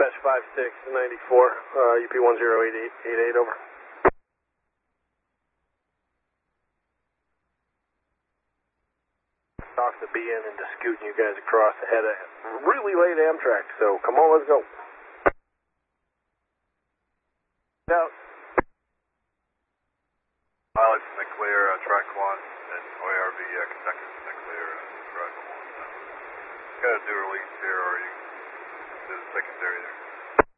Dispatch 5694, UP 10888, over. Talks to BN and just scooting you guys across ahead of really late Amtrak, so come on, let's go. Out. Pilot Sinclair, track 1, and OARV Kentucky Sinclair, track 1. Got to do a release here, or you do the secondary there.